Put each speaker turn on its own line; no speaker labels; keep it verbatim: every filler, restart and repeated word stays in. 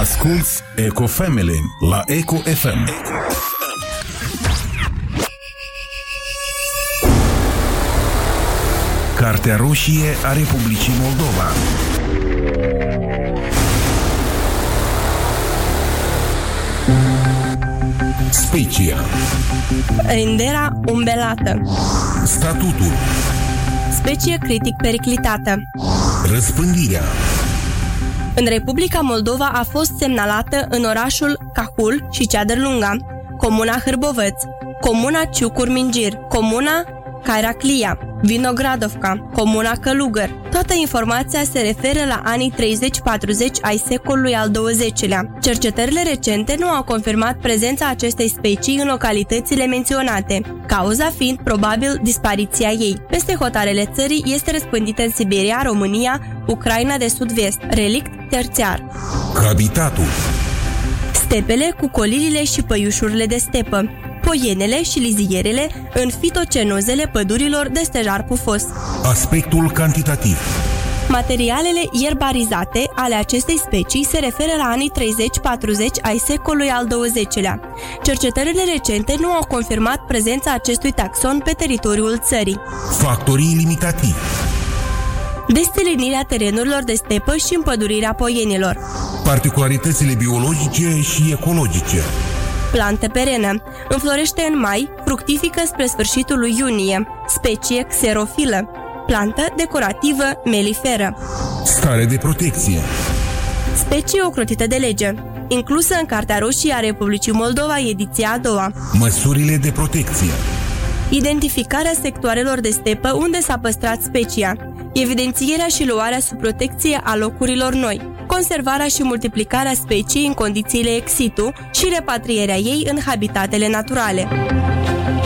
Asculți Eco Family la Eco F M. Cartea roșie a Republicii Moldova. Specia.
Rindera umbelată.
Statutul.
Specie critic periclitată.
Răspândirea.
În Republica Moldova a fost semnalată în orașul Cahul și Ceadărlunga, comuna Hârbovăț, comuna Ciucur-Mingir, comuna Cairaclia, Vinogradovca, comuna Călugăr. Toată informația se referă la anii treizeci patruzeci ai secolului al douăzecilea. Cercetările recente nu au confirmat prezența acestei specii în localitățile menționate, cauza fiind probabil dispariția ei. Peste hotarele țării este răspândită în Siberia, România, Ucraina de sud-vest, relict terțiar.
Habitatul.
Stepele cu colilile și păiușurile de stepă, poienele și lizierele în fitocenozele pădurilor de stejar pufos.
Aspectul cantitativ.
Materialele ierbarizate ale acestei specii se referă la anii treizeci patruzeci ai secolului al douăzecilea. Cercetările recente nu au confirmat prezența acestui taxon pe teritoriul țării.
Factorii limitativi.
Destelinirea terenurilor de stepă și împădurirea poienilor.
Particularitățile biologice și ecologice.
Plantă perenă. Înflorește în mai, fructifică spre sfârșitul lui iunie. Specie xerofilă. Plantă decorativă meliferă.
Stare de protecție.
Specie ocrotită de lege. Inclusă în Cartea Roșie a Republicii Moldova, ediția a doua.
Măsurile de protecție.
Identificarea sectoarelor de stepă unde s-a păstrat specia. Evidențierea și luarea sub protecție a locurilor noi. Conservarea și multiplicarea speciei în condițiile ex situ și repatrierea ei în habitatele naturale.